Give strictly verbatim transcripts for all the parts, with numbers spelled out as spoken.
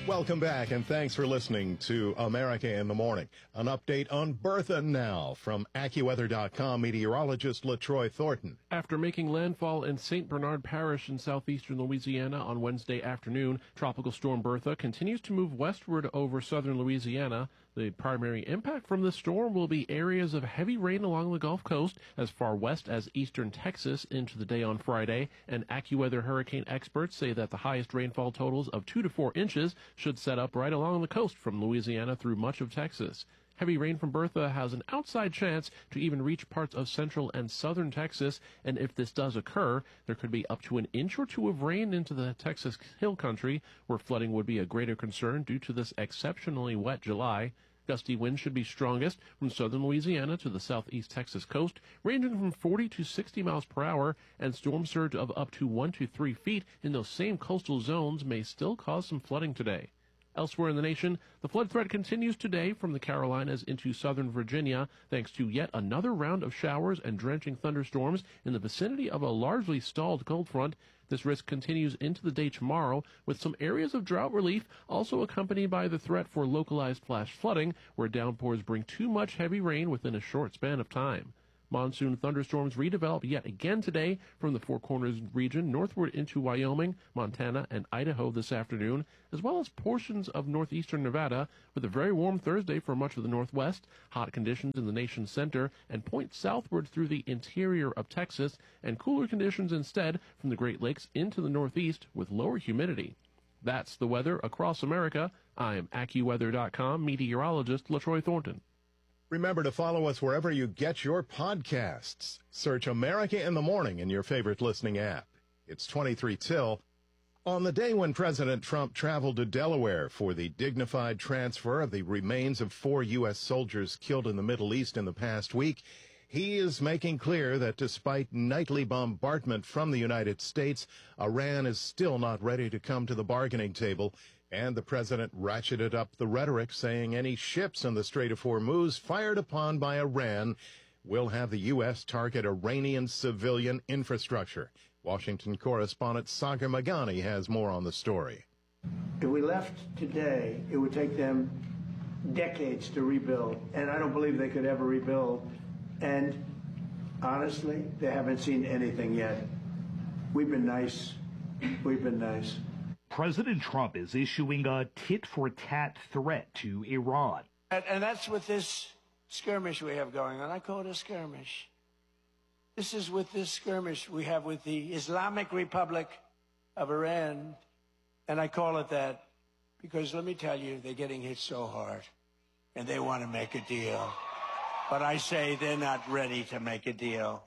Welcome back, and thanks for listening to America in the Morning. An update on Bertha now from AccuWeather dot com meteorologist LaTroy Thornton. After making landfall in Saint Bernard Parish in southeastern Louisiana on Wednesday afternoon, Tropical Storm Bertha continues to move westward over southern Louisiana. The primary impact from the storm will be areas of heavy rain along the Gulf Coast as far west as eastern Texas into the day on Friday, and AccuWeather hurricane experts say that the highest rainfall totals of two to four inches should set up right along the coast from Louisiana through much of Texas. Heavy rain from Bertha has an outside chance to even reach parts of central and southern Texas, and if this does occur, there could be up to an inch or two of rain into the Texas Hill Country, where flooding would be a greater concern due to this exceptionally wet July. Gusty winds should be strongest from southern Louisiana to the southeast Texas coast, ranging from forty to sixty miles per hour, and storm surge of up to one to three feet in those same coastal zones may still cause some flooding today. Elsewhere in the nation, the flood threat continues today from the Carolinas into southern Virginia, thanks to yet another round of showers and drenching thunderstorms in the vicinity of a largely stalled cold front. This risk continues into the day tomorrow, with some areas of drought relief also accompanied by the threat for localized flash flooding, where downpours bring too much heavy rain within a short span of time. Monsoon thunderstorms redevelop yet again today from the Four Corners region northward into Wyoming, Montana, and Idaho this afternoon, as well as portions of northeastern Nevada, with a very warm Thursday for much of the northwest, hot conditions in the nation's center, and point southward through the interior of Texas, and cooler conditions instead from the Great Lakes into the northeast with lower humidity. That's the weather across America. I'm AccuWeather dot com meteorologist LaTroy Thornton. Remember to follow us wherever you get your podcasts. Search America in the Morning in your favorite listening app. It's twenty-three till. On the day when President Trump traveled to Delaware for the dignified transfer of the remains of four U S soldiers killed in the Middle East in the past week, he is making clear that despite nightly bombardment from the United States, Iran is still not ready to come to the bargaining table. And the president ratcheted up the rhetoric, saying any ships in the Strait of Hormuz fired upon by Iran will have the U S target Iranian civilian infrastructure. Washington correspondent Sagar Meghani has more on the story. If we left today, it would take them decades to rebuild, and I don't believe they could ever rebuild. And honestly, they haven't seen anything yet. We've been nice. We've been nice. President Trump is issuing a tit-for-tat threat to Iran. And, and that's what this skirmish we have going on. I call it a skirmish. This is with this skirmish we have with the Islamic Republic of Iran. And I call it that because, let me tell you, they're getting hit so hard. And they want to make a deal. But I say they're not ready to make a deal.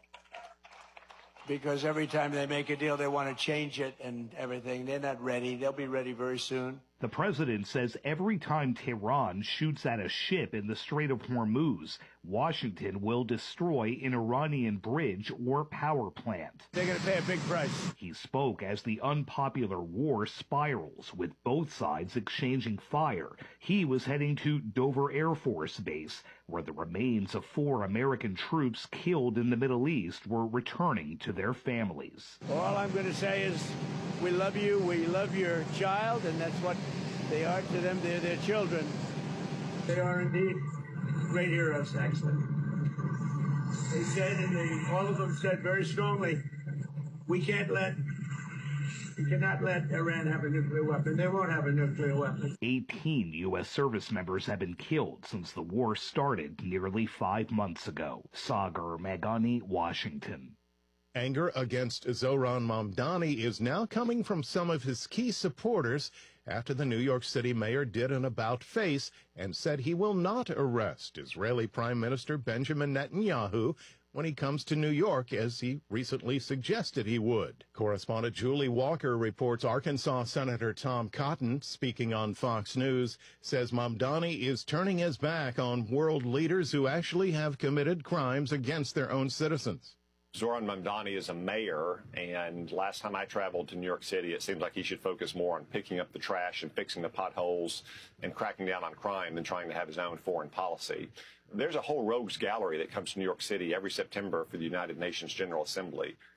Because every time they make a deal, they want to change it and everything. They're not ready. They'll be ready very soon. The president says every time Tehran shoots at a ship in the Strait of Hormuz, Washington will destroy an Iranian bridge or power plant. They're going to pay a big price. He spoke as the unpopular war spirals, with both sides exchanging fire. He was heading to Dover Air Force Base, where the remains of four American troops killed in the Middle East were returning to their families. All I'm going to say is we love you, we love your child, and that's what they are to them. They're their children. They are indeed great heroes, actually. They said, and they, all of them said very strongly, we can't let, we cannot let Iran have a nuclear weapon. They won't have a nuclear weapon. eighteen U S service members have been killed since the war started nearly five months ago. Sagar Meghani, Washington. Anger against Zohran Mamdani is now coming from some of his key supporters after the New York City mayor did an about-face and said he will not arrest Israeli Prime Minister Benjamin Netanyahu when he comes to New York, as he recently suggested he would. Correspondent Julie Walker reports Arkansas Senator Tom Cotton, speaking on Fox News, says Mamdani is turning his back on world leaders who actually have committed crimes against their own citizens. Zohran Mamdani is a mayor, and last time I traveled to New York City, it seems like he should focus more on picking up the trash and fixing the potholes and cracking down on crime than trying to have his own foreign policy. There's a whole rogues gallery that comes to New York City every September for the United Nations General Assembly.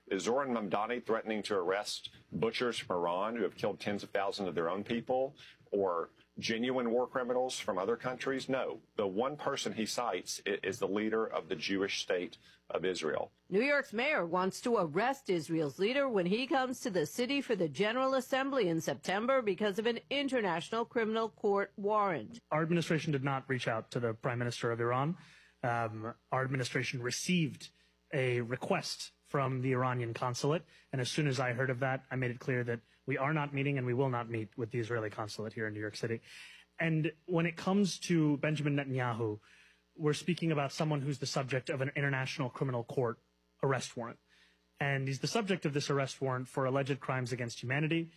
Is Zoran Mamdani threatening to arrest butchers from Iran who have killed tens of thousands of their own people, or genuine war criminals from other countries? No. The one person he cites is the leader of the Jewish state of Israel. New York's mayor wants to arrest Israel's leader when he comes to the city for the General Assembly in September because of an international criminal court warrant. Our administration did not reach out to the Prime Minister of Iran. Um, our administration received a request from the Iranian consulate, and as soon as I heard of that, I made it clear that we are not meeting and we will not meet with the Israeli consulate here in New York City. And when it comes to Benjamin Netanyahu, we're speaking about someone who's the subject of an international criminal court arrest warrant. And he's the subject of this arrest warrant for alleged crimes against humanity,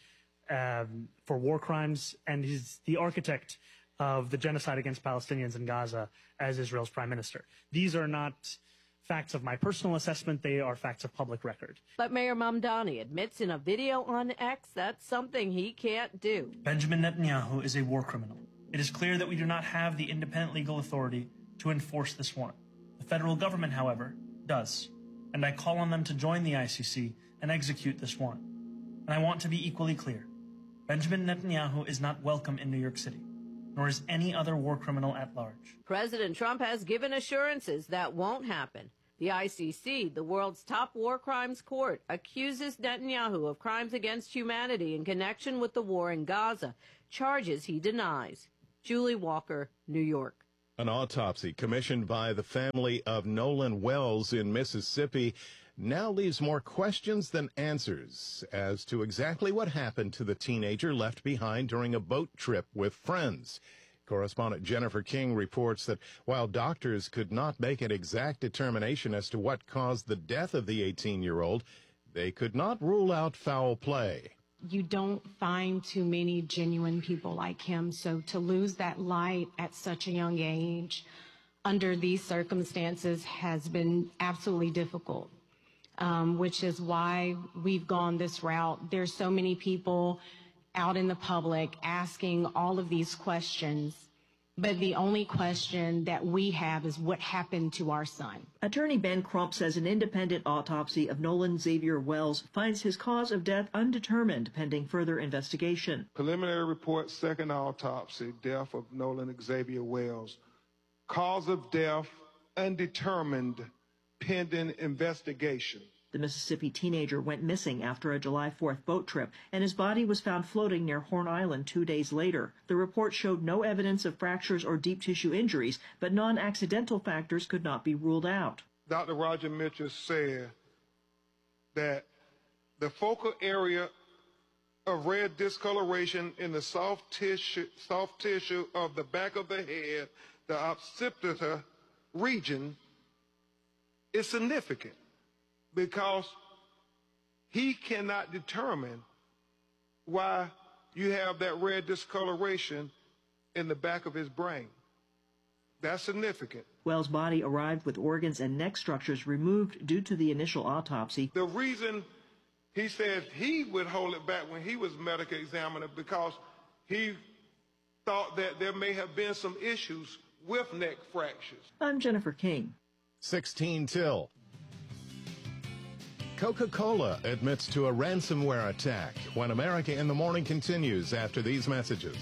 um, for war crimes, and he's the architect of the genocide against Palestinians in Gaza as Israel's prime minister. These are not facts of my personal assessment, they are facts of public record. But Mayor Mamdani admits in a video on X that's something he can't do. Benjamin Netanyahu is a war criminal. It is clear that we do not have the independent legal authority to enforce this warrant. The federal government, however, does. And I call on them to join the I C C and execute this warrant. And I want to be equally clear. Benjamin Netanyahu is not welcome in New York City, nor is any other war criminal at large. President Trump has given assurances that won't happen. The I C C, the world's top war crimes court, accuses Netanyahu of crimes against humanity in connection with the war in Gaza, charges he denies. Julie Walker, New York. An autopsy commissioned by the family of Nolan Wells in Mississippi now leaves more questions than answers as to exactly what happened to the teenager left behind during a boat trip with friends. Correspondent Jennifer King reports that while doctors could not make an exact determination as to what caused the death of the eighteen-year-old, they could not rule out foul play. You don't find too many genuine people like him, so to lose that light at such a young age under these circumstances has been absolutely difficult, um, which is why we've gone this route. There's so many people out in the public asking all of these questions, but the only question that we have is what happened to our son. Attorney Ben Crump says an independent autopsy of Nolan Xavier Wells finds his cause of death undetermined pending further investigation. Preliminary report, second autopsy, death of Nolan Xavier Wells. Cause of death undetermined pending investigation. The Mississippi teenager went missing after a July fourth boat trip, and his body was found floating near Horn Island two days later. The report showed no evidence of fractures or deep tissue injuries, but non-accidental factors could not be ruled out. Doctor Roger Mitchell said that the focal area of red discoloration in the soft tissue, soft tissue of the back of the head, the occipital region, is significant, because he cannot determine why you have that red discoloration in the back of his brain. That's significant. Wells' body arrived with organs and neck structures removed due to the initial autopsy. The reason he said he would hold it back when he was medical examiner because he thought that there may have been some issues with neck fractures. I'm Jennifer King. sixteen till. Coca-Cola admits to a ransomware attack when America in the Morning continues after these messages.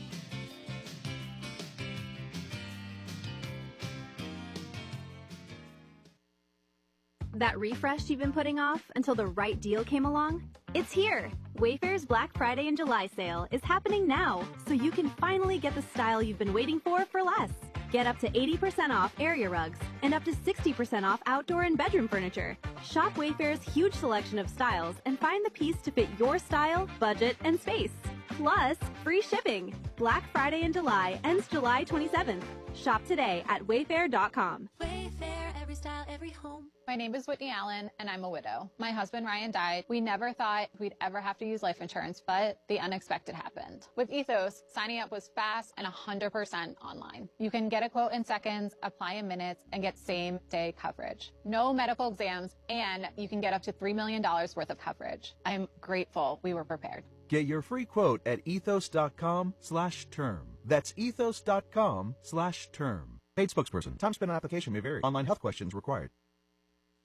That refresh you've been putting off until the right deal came along? It's here! Wayfair's Black Friday and July sale is happening now, so you can finally get the style you've been waiting for for less. Get up to eighty percent off area rugs and up to sixty percent off outdoor and bedroom furniture. Shop Wayfair's huge selection of styles and find the piece to fit your style, budget, and space. Plus, free shipping. Black Friday in July ends July twenty-seventh. Shop today at wayfair dot com. Wayfair, every style, every home. My name is Whitney Allen, and I'm a widow. My husband, Ryan, died. We never thought we'd ever have to use life insurance, but the unexpected happened. With Ethos, signing up was fast and one hundred percent online. You can get a quote in seconds, apply in minutes, and get same-day coverage. No medical exams, and you can get up to three million dollars worth of coverage. I'm grateful we were prepared. Get your free quote at ethos dot com slash term. That's ethos dot com slash term. Paid spokesperson. Time spent on application may vary. Online health questions required.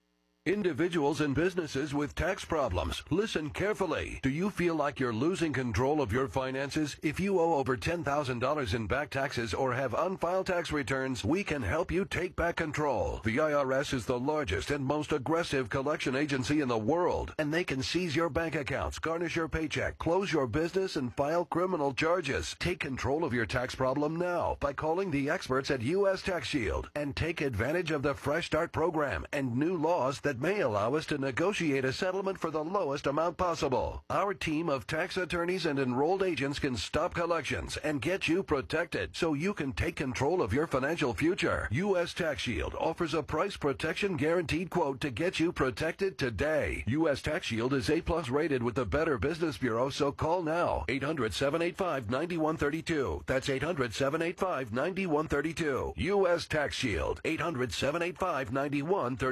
Individuals and businesses with tax problems, listen carefully. Do you feel like you're losing control of your finances? If you owe over ten thousand dollars in back taxes or have unfiled tax returns, we can help you take back control. The I R S is the largest and most aggressive collection agency in the world, and they can seize your bank accounts, garnish your paycheck, close your business, and file criminal charges. Take control of your tax problem now by calling the experts at U S Tax Shield and take advantage of the Fresh Start program and new laws that may allow us to negotiate a settlement for the lowest amount possible. Our team of tax attorneys and enrolled agents can stop collections and get you protected so you can take control of your financial future. U S Tax Shield offers a price protection guaranteed quote to get you protected today. U S Tax Shield is A plus rated with the Better Business Bureau, so call now. eight hundred, seven eight five, nine one three two. That's eight hundred, seven eight five, nine one three two. U S Tax Shield. eight hundred, seven eight five, nine one three two.